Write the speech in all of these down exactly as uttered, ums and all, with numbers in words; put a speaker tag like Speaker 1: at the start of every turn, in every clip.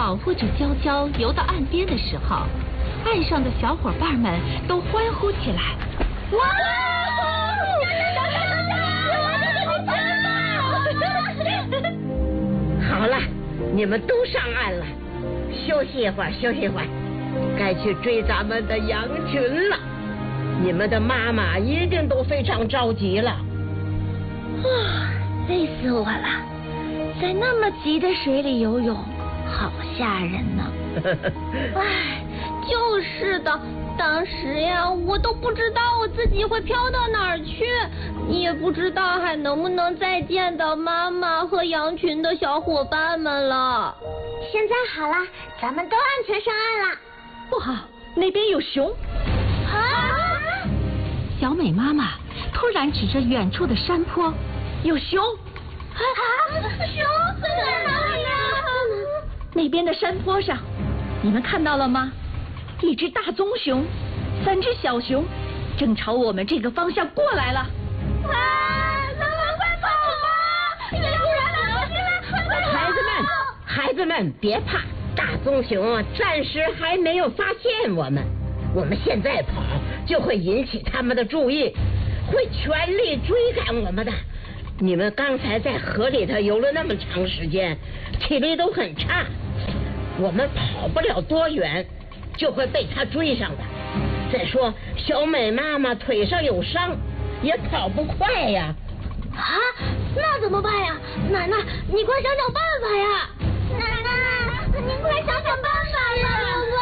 Speaker 1: 保护着娇娇游到岸边的时候，岸上的小伙伴们都欢呼起来。哇！
Speaker 2: 好了，你们都上岸了，休息一会儿，休息一会儿，该去追咱们的羊群了。你们的妈妈一定都非常着急了。
Speaker 3: 啊，累死我了！在那么急的水里游泳，好吓人呢。
Speaker 4: 唉，就是的，当时呀，我都不知道我自己会飘到哪儿去，也不知道还能不能再见到妈妈和羊群的小伙伴们了。
Speaker 3: 现在好了，咱们都安全上岸了。
Speaker 1: 不好，那边有熊！
Speaker 3: 啊！
Speaker 1: 小美妈妈突然指着远处的山坡，有熊！
Speaker 3: 啊！熊在哪里呀？
Speaker 1: 那边的山坡上，你们看到了吗？一只大棕熊，三只小熊，正朝我们这个方向过来了。
Speaker 3: 啊！咱们快跑吧！要不然来不及了！
Speaker 2: 孩子们，孩子们别怕，大棕熊暂时还没有发现我们。我们现在跑就会引起他们的注意，会全力追赶我们的。你们刚才在河里头游了那么长时间，体力都很差，我们跑不了多远就会被他追上的。再说小美妈妈腿上有伤，也跑不快呀。
Speaker 3: 啊，那怎么办呀？奶奶，你快想想办法呀！奶奶，您快想想办法呀！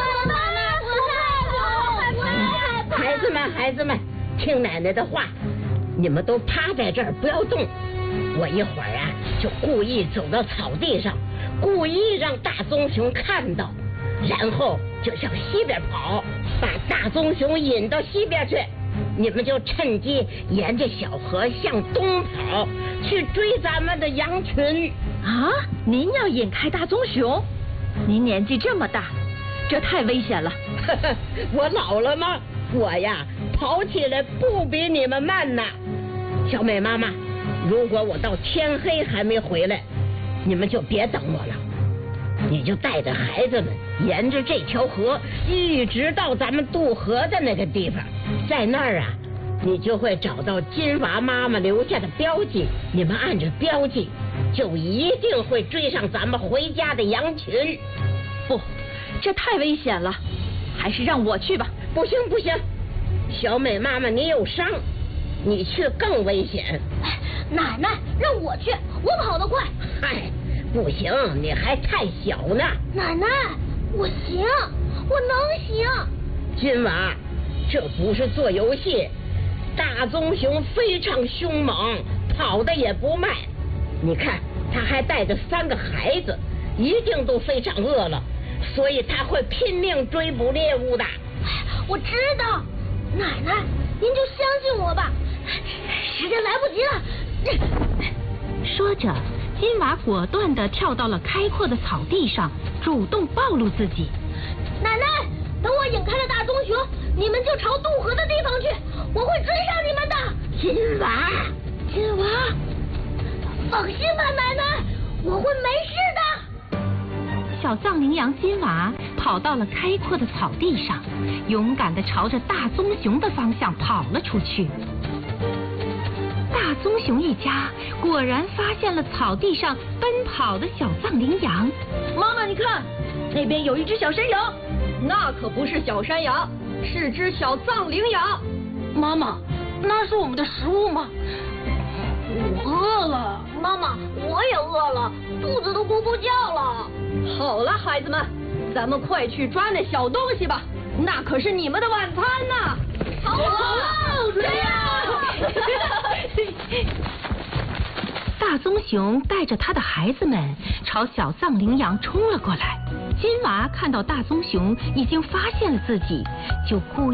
Speaker 2: 孩子们，孩子们，听奶奶的话，你们都趴在这儿不要动。我一会儿啊，就故意走到草地上，故意让大棕熊看到，然后就向西边跑，把大棕熊引到西边去。你们就趁机沿着小河向东跑，去追咱们的羊群。
Speaker 1: 啊，您要引开大棕熊？您年纪这么大，这太危险了。
Speaker 2: 我老了吗？我呀，跑起来不比你们慢呢。小美妈妈，如果我到天黑还没回来，你们就别等我了。你就带着孩子们沿着这条河一直到咱们渡河的那个地方，在那儿啊，你就会找到金娃妈妈留下的标记。你们按着标记，就一定会追上咱们回家的羊群。
Speaker 1: 不，这太危险了，还是让我去吧。
Speaker 2: 不行不行，小美妈妈你有伤，你去更危险。
Speaker 3: 奶奶，让我去，我跑得快。
Speaker 2: 嗨，不行，你还太小呢。
Speaker 3: 奶奶，我行，我能行。
Speaker 2: 金娃，这不是做游戏，大棕熊非常凶猛，跑得也不慢。你看，他还带着三个孩子，一定都非常饿了，所以他会拼命追捕猎物的。
Speaker 3: 我知道，奶奶，您就相信我吧，时间来不及了。
Speaker 1: 说着，金娃果断地跳到了开阔的草地上，主动暴露自己。
Speaker 3: 奶奶，等我引开了大棕熊，你们就朝渡河的地方去，我会追上你们的。
Speaker 2: 金娃，
Speaker 3: 金娃，放心吧，奶奶，我会没事的。
Speaker 1: 小藏羚羊金娃跑到了开阔的草地上，勇敢地朝着大棕熊的方向跑了出去。大棕熊一家果然发现了草地上奔跑的小藏羚羊。
Speaker 4: 妈妈，你看，那边有一只小山羊，那可不是小山羊，是只小藏羚羊。妈妈，那是我们的食物吗？我饿了。
Speaker 3: 妈妈，我也饿了，肚子都咕咕叫了。
Speaker 4: 好了，孩子们，咱们快去抓那小东西吧，那可是你们的晚餐呢。
Speaker 3: 好啊，这样。
Speaker 1: 大棕熊带着他的孩子们朝小藏羚羊冲了过来。金娃看到大棕熊已经发现了自己，就故意